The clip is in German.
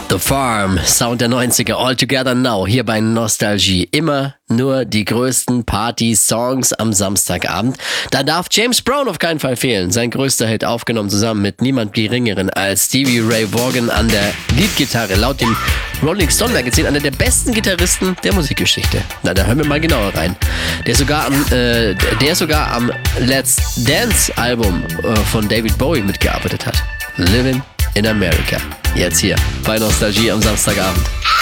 The Farm, Sound der 90er, All Together Now, hier bei Nostalgie. Immer nur die größten Party-Songs am Samstagabend. Da darf James Brown auf keinen Fall fehlen. Sein größter Hit, aufgenommen zusammen mit niemand geringeren als Stevie Ray Vaughan an der Leadgitarre. Laut dem Rolling Stone Magazin einer der besten Gitarristen der Musikgeschichte. Na, da hören wir mal genauer rein. Der sogar am Let's Dance Album von David Bowie mitgearbeitet hat. Living in America. Jetzt hier bei Nostalgie am Samstagabend.